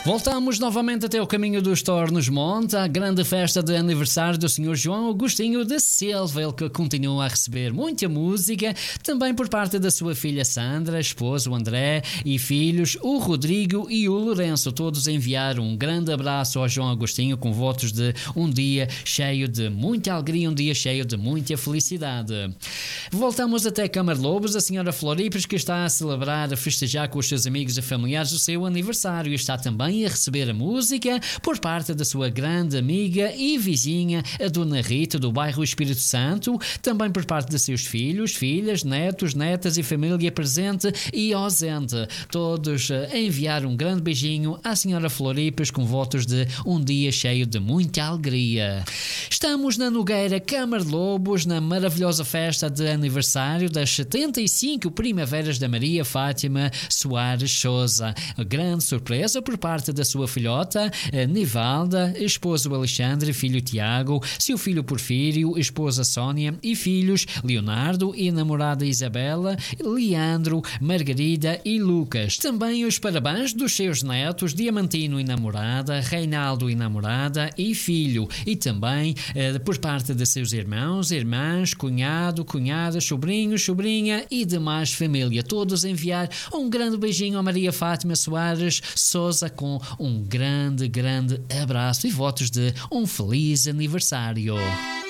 Voltamos novamente até o caminho dos Tornos Monte, a grande festa de aniversário do Sr. João Agostinho de Silva, ele que continua a receber muita música, também por parte da sua filha Sandra, esposo o André e filhos o Rodrigo e o Lourenço, todos enviaram um grande abraço ao João Agostinho com votos de um dia cheio de muita alegria, um dia cheio de muita felicidade. Voltamos até Câmara de Lobos, a senhora Floripes que está a celebrar, a festejar com os seus amigos e familiares o seu aniversário e está também a receber a música por parte da sua grande amiga e vizinha, a Dona Rita, do bairro Espírito Santo, também por parte de seus filhos, filhas, netos, netas e família presente e ausente. Todos a enviar um grande beijinho à senhora Floripes com votos de um dia cheio de muita alegria. Estamos na Nogueira, Câmara de Lobos, na maravilhosa festa de aniversário das 75 Primaveras da Maria Fátima Soares Souza. Grande surpresa por parte da sua filhota, Nivalda, esposo Alexandre, filho Tiago, seu filho Porfírio, esposa Sónia e filhos Leonardo e namorada Isabela, Leandro, Margarida e Lucas. Também os parabéns dos seus netos, Diamantino e namorada, Reinaldo e namorada e filho. E também por parte de seus irmãos, irmãs, cunhado, cunhadas, sobrinhos, sobrinha e demais família. Todos enviar um grande beijinho a Maria Fátima Soares Souza com um grande, grande abraço e votos de um feliz aniversário.